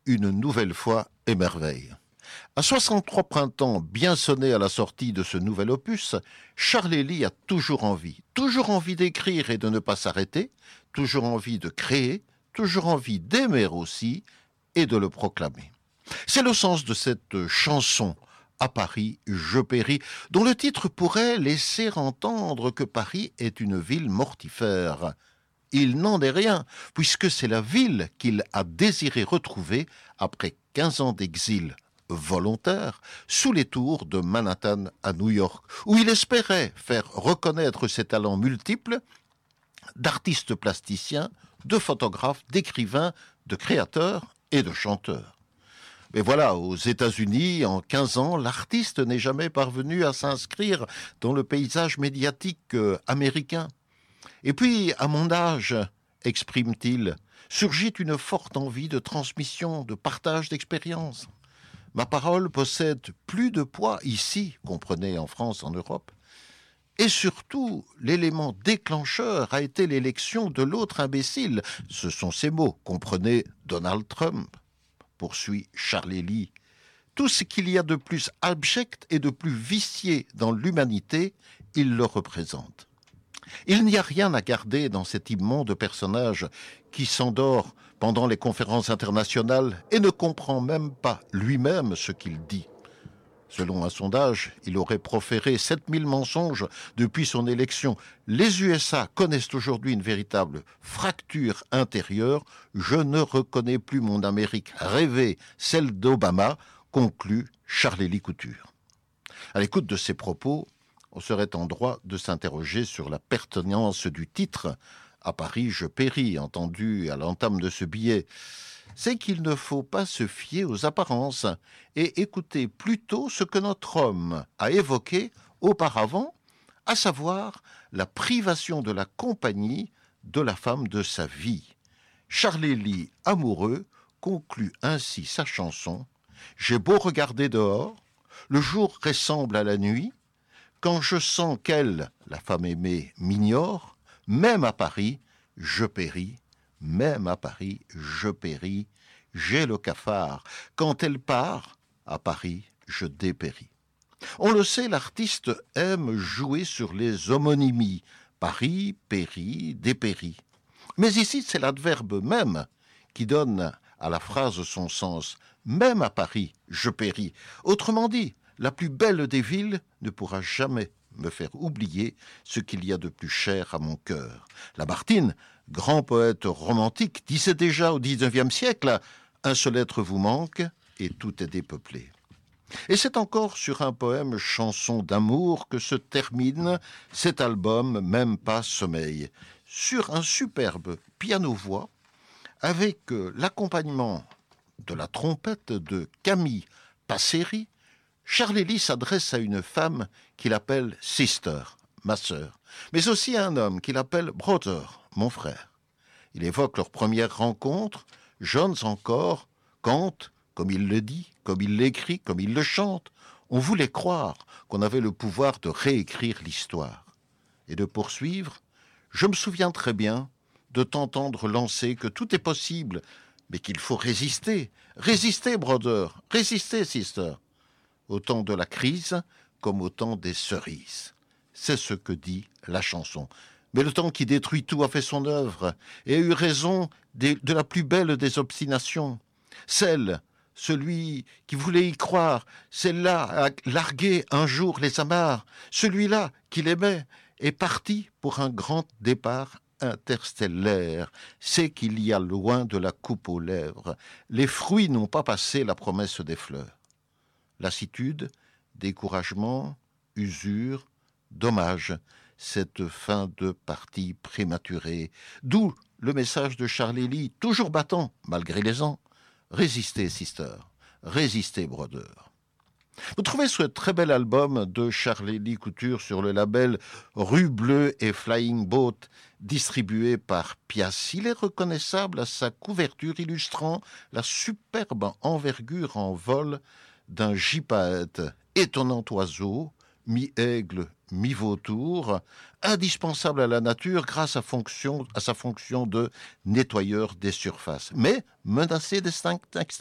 une nouvelle fois émerveille. À 63 printemps bien sonnés à la sortie de ce nouvel opus, Charles Elie a toujours envie d'écrire et de ne pas s'arrêter, toujours envie de créer, toujours envie d'aimer aussi et de le proclamer. C'est le sens de cette chanson « À Paris, je péris », dont le titre pourrait laisser entendre que Paris est une ville mortifère. Il n'en est rien, puisque c'est la ville qu'il a désiré retrouver après 15 ans d'exil volontaire sous les tours de Manhattan à New York, où il espérait faire reconnaître ses talents multiples d'artiste plasticien, de photographe, d'écrivain, de créateur et de chanteur. Mais voilà, aux États-Unis, en 15 ans, l'artiste n'est jamais parvenu à s'inscrire dans le paysage médiatique américain. Et puis, à mon âge, exprime-t-il, surgit une forte envie de transmission, de partage d'expériences. Ma parole possède plus de poids ici, comprenez en France, en Europe. Et surtout, l'élément déclencheur a été l'élection de l'autre imbécile. Ce sont ces mots, comprenez Donald Trump, poursuit Charles Elie. Tout ce qu'il y a de plus abject et de plus vicié dans l'humanité, il le représente. Il n'y a rien à garder dans cet immonde personnage qui s'endort pendant les conférences internationales et ne comprend même pas lui-même ce qu'il dit. Selon un sondage, il aurait proféré 7000 mensonges depuis son élection. Les USA connaissent aujourd'hui une véritable fracture intérieure. Je ne reconnais plus mon Amérique rêvée, celle d'Obama, conclut Charles Elie Couture. À l'écoute de ces propos, on serait en droit de s'interroger sur la pertinence du titre « À Paris, je péris », entendu à l'entame de ce billet. C'est qu'il ne faut pas se fier aux apparences et écouter plutôt ce que notre homme a évoqué auparavant, à savoir la privation de la compagnie de la femme de sa vie. Charles Elie, amoureux, conclut ainsi sa chanson « J'ai beau regarder dehors, le jour ressemble à la nuit, quand je sens qu'elle, la femme aimée, m'ignore, même à Paris, je péris. Même à Paris, je péris. J'ai le cafard. Quand elle part, à Paris, je dépéris. » On le sait, l'artiste aime jouer sur les homonymies. Paris, péri, dépéri. Mais ici, c'est l'adverbe même qui donne à la phrase son sens. Même à Paris, je péris. Autrement dit, la plus belle des villes ne pourra jamais me faire oublier ce qu'il y a de plus cher à mon cœur. Lamartine, grand poète romantique, disait déjà au XIXe siècle « Un seul être vous manque et tout est dépeuplé ». Et c'est encore sur un poème chanson d'amour que se termine cet album Même pas sommeil, sur un superbe piano-voix avec l'accompagnement de la trompette de Camille Passeri. Charles Elie s'adresse à une femme qu'il appelle « sister », ma sœur, mais aussi à un homme qu'il appelle « brother », mon frère. Il évoque leur première rencontre, jeunes encore, quand, comme il le dit, comme il l'écrit, comme il le chante, on voulait croire qu'on avait le pouvoir de réécrire l'histoire. Et de poursuivre, je me souviens très bien de t'entendre lancer que tout est possible, mais qu'il faut résister. Résister, brother, résister, sister. Au temps de la crise comme au temps des cerises. C'est ce que dit la chanson. Mais le temps qui détruit tout a fait son œuvre et a eu raison de la plus belle des obstinations. Celui qui voulait y croire, celle-là a largué un jour les amarres. Celui-là qui l'aimait est parti pour un grand départ interstellaire. C'est qu'il y a loin de la coupe aux lèvres. Les fruits n'ont pas passé la promesse des fleurs. Lassitude, découragement, usure, dommage, cette fin de partie prématurée. D'où le message de Charles Elie, toujours battant, malgré les ans. Résistez, sister, résistez, brother. Vous trouvez ce très bel album de Charles Elie Couture sur le label Rue Bleue et Flying Boat, distribué par Pias. Il est reconnaissable à sa couverture illustrant la superbe envergure en vol d'un gypaète, étonnant oiseau, mi-aigle, mi-vautour, indispensable à la nature grâce à sa fonction de nettoyeur des surfaces, mais menacé d'extinction.